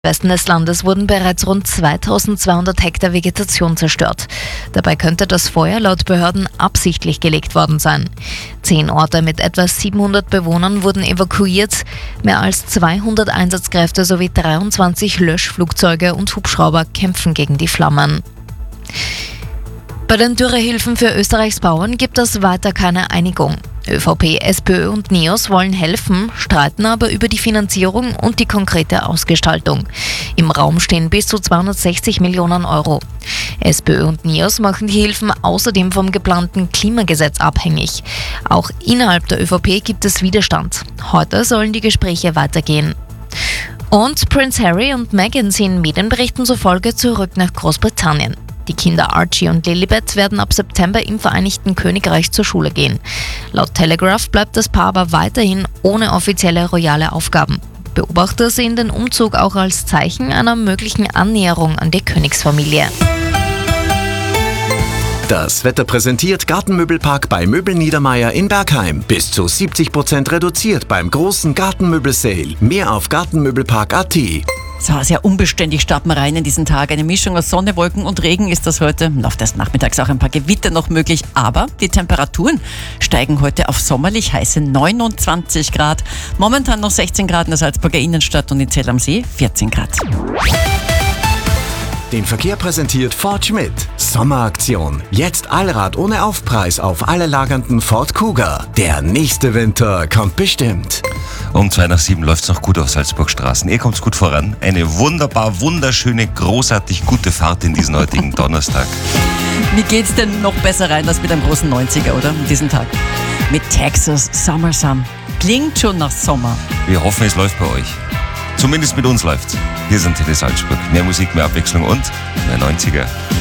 Westen des Landes wurden bereits rund 2200 Hektar Vegetation zerstört. Dabei könnte das Feuer laut Behörden absichtlich gelegt worden sein. 10 Orte mit etwa 700 Bewohnern wurden evakuiert. Mehr als 200 Einsatzkräfte sowie 23 Löschflugzeuge und Hubschrauber kämpfen gegen die Flammen. Bei den Dürrehilfen für Österreichs Bauern gibt es weiter keine Einigung. ÖVP, SPÖ und NEOS wollen helfen, streiten aber über die Finanzierung und die konkrete Ausgestaltung. Im Raum stehen bis zu 260 Millionen Euro. SPÖ und NEOS machen die Hilfen außerdem vom geplanten Klimagesetz abhängig. Auch innerhalb der ÖVP gibt es Widerstand. Heute sollen die Gespräche weitergehen. Und Prince Harry und Meghan ziehen Medienberichten zufolge zurück nach Großbritannien. Die Kinder Archie und Lilibet werden ab September im Vereinigten Königreich zur Schule gehen. Laut Telegraph bleibt das Paar aber weiterhin ohne offizielle royale Aufgaben. Beobachter sehen den Umzug auch als Zeichen einer möglichen Annäherung an die Königsfamilie. Das Wetter präsentiert Gartenmöbelpark bei Möbel Niedermaier in Bergheim. Bis zu 70% reduziert beim großen Gartenmöbel-Sale. Mehr auf gartenmöbelpark.at. So, sehr unbeständig starten wir rein in diesen Tag. Eine Mischung aus Sonne, Wolken und Regen ist das heute. Im Laufe des Nachmittags auch ein paar Gewitter noch möglich. Aber die Temperaturen steigen heute auf sommerlich heiße 29 Grad. Momentan noch 16 Grad in der Salzburger Innenstadt und in Zell am See 14 Grad. Den Verkehr präsentiert Ford Schmidt. Sommeraktion. Jetzt Allrad ohne Aufpreis auf alle lagernden Ford Kuga. Der nächste Winter kommt bestimmt. Um 6:55 läuft es noch gut auf Salzburgstraßen. Ihr kommt gut voran. Eine wunderschöne, großartig gute Fahrt in diesen heutigen Donnerstag. Wie geht's denn noch besser rein als mit einem großen 90er, oder? An diesem Tag. Mit Texas Summer Sun. Klingt schon nach Sommer. Wir hoffen, es läuft bei euch. Zumindest mit uns läuft's. Hier sind Tele Salzburg. Mehr Musik, mehr Abwechslung und mehr 90er.